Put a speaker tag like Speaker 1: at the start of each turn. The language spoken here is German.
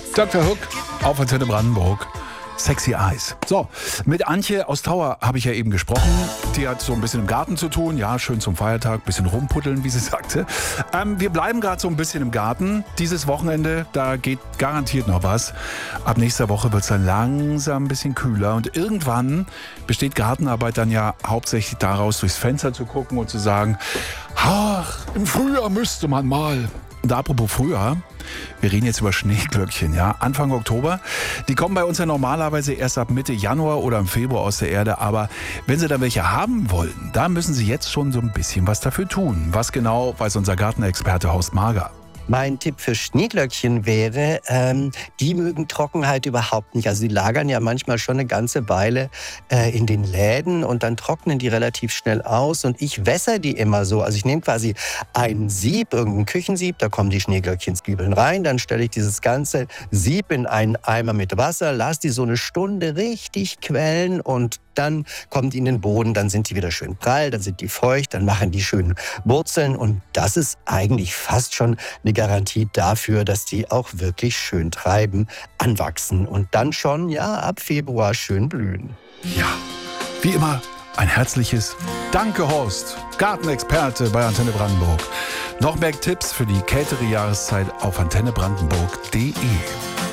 Speaker 1: Dr. Hook auf Antenne Brandenburg. Sexy Eyes. So, mit Antje aus Tauer habe ich ja eben gesprochen. Die hat so ein bisschen im Garten zu tun. Ja, schön zum Feiertag, bisschen rumpuddeln, wie sie sagte. Wir bleiben gerade so ein bisschen im Garten. Dieses Wochenende, da geht garantiert noch was. Ab nächster Woche wird es dann langsam ein bisschen kühler. Und irgendwann besteht Gartenarbeit dann ja hauptsächlich daraus, durchs Fenster zu gucken und zu sagen, ach, im Frühjahr müsste man mal. Und apropos Frühjahr, wir reden jetzt über Schneeglöckchen, ja, Anfang Oktober. Die kommen bei uns ja normalerweise erst ab Mitte Januar oder im Februar aus der Erde. Aber wenn Sie da welche haben wollen, da müssen Sie jetzt schon so ein bisschen was dafür tun. Was genau, weiß unser Gartenexperte Horst Marger.
Speaker 2: Mein Tipp für Schneeglöckchen wäre, die mögen Trockenheit überhaupt nicht. Also die lagern ja manchmal schon eine ganze Weile in den Läden und dann trocknen die relativ schnell aus. Und ich wässere die immer so. Also ich nehme quasi ein Sieb, irgendein Küchensieb, da kommen die Schneeglöckchenzwiebeln rein. Dann stelle ich dieses ganze Sieb in einen Eimer mit Wasser, lasse die so eine Stunde richtig quellen und dann kommen die in den Boden, dann sind die wieder schön prall, dann sind die feucht, dann machen die schön Wurzeln und das ist eigentlich fast schon eine Garantie dafür, dass die auch wirklich schön treiben, anwachsen und dann schon, ja, ab Februar schön blühen.
Speaker 1: Ja, wie immer ein herzliches Danke, Horst, Gartenexperte bei Antenne Brandenburg. Noch mehr Tipps für die kältere Jahreszeit auf antennebrandenburg.de.